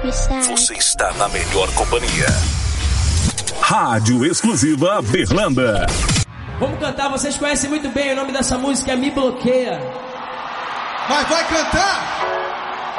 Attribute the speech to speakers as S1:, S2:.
S1: Você está na melhor companhia.
S2: Rádio Exclusiva Berlanda.
S3: Vamos cantar, vocês conhecem muito bem, o nome dessa música é Me Bloqueia.
S4: Mas vai cantar?